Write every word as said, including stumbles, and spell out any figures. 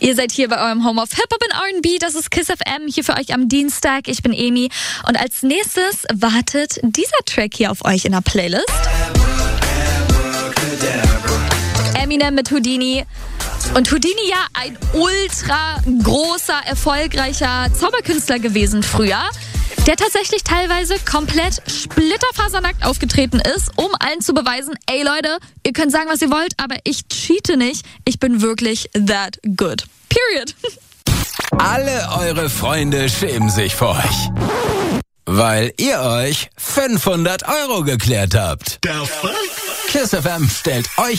Ihr seid hier bei eurem Home of Hip-Hop und R and B. Das ist Kiss F M, hier für euch am Dienstag. Ich bin Emi. Und als nächstes wartet dieser Track hier auf euch in der Playlist. Eminem mit Houdini. Und Houdini ja ein ultra großer, erfolgreicher Zauberkünstler gewesen früher, der tatsächlich teilweise komplett splitterfasernackt aufgetreten ist, um allen zu beweisen, ey Leute, ihr könnt sagen, was ihr wollt, aber ich cheate nicht. Ich bin wirklich that good. Period. Alle eure Freunde schämen sich vor euch, weil ihr euch fünfhundert Euro geklärt habt. Der Fuck? Kiss F M stellt euch